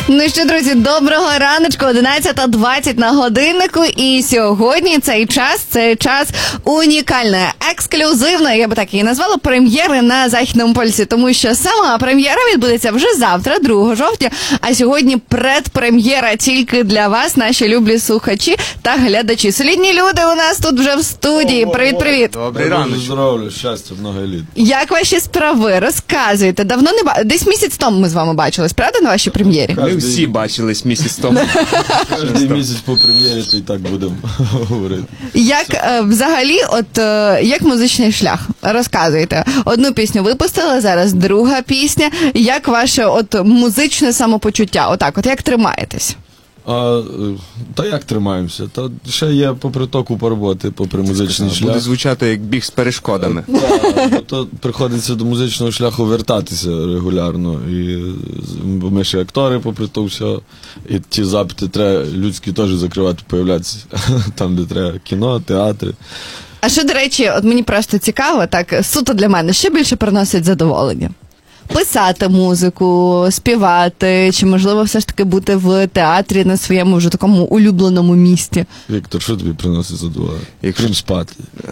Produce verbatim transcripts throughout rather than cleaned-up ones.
Ну що, друзі, доброго раночку, одинадцята двадцять на годиннику, і сьогодні цей час, це час унікальної, ексклюзивної, я би так її назвала, прем'єри на Західному полюсі, тому що сама прем'єра відбудеться вже завтра, другого жовтня, а сьогодні предпрем'єра тільки для вас, наші люблі слухачі та глядачі. Солідні люди у нас тут вже в студії. Привіт-привіт. Добрий ранок. Здоров'я, щастя, много літ. Як ваші справи? Розказуйте. Давно не ба... Десь місяць тому ми з вами бачились, правда, на вашій прем'єрі? Ми всі бачились місяць тому. Кожен місяць по прем'єрі, то і так будемо говорити. Як е, взагалі, от е, як музичний шлях? Розказуйте. Одну пісню випустили, зараз друга пісня. Як ваше от музичне самопочуття? Отак, от як тримаєтесь? А, та як тримаємося? Та ще є по притоку по роботи, попри музичний шлях. Буде звучати як біг з перешкодами. Так, то приходиться до музичного шляху вертатися регулярно. І, бо ми ще актори попри то все. І ті запити треба людські теж закривати, появлятися. Там, де треба кіно, театри. А що, до речі, от мені просто цікаво, так, суто для мене, що більше приносить задоволення? Писати музику, співати, чи, можливо, все ж таки бути в театрі на своєму вже такому улюбленому місці? Віктор, що тобі приносить задоволення? Крім спати.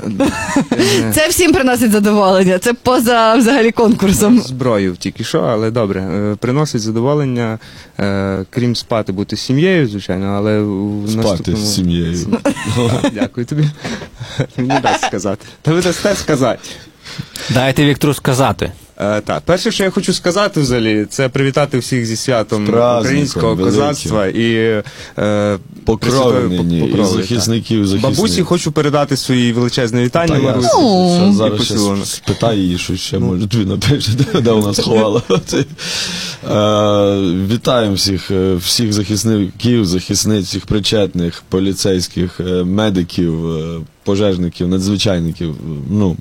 Це всім приносить задоволення, це поза, взагалі, конкурсом. Зброю тільки що, але добре. Е, Приносить задоволення, е, крім спати, бути з сім'єю, звичайно, але в Спати наступному... з сім'єю. Дякую тобі. Мені дасть сказати. Та ви дасте сказати. Дайте Віктору сказати. Е, так, перше, що я хочу сказати взагалі, це привітати всіх зі святом українського козацтва і е, покрови нині, і покрови, захисників, захисників. Бабусі хочу передати свої величезне вітання. Та Марусі. я зараз І ще поцілунок. спитай її, що ще, може, тобі напише, де, де вона сховала. Е, Вітаємо всіх, е, всіх захисників, захисниць, всіх причетних, поліцейських, е, медиків, е, пожежників, надзвичайників. Ну,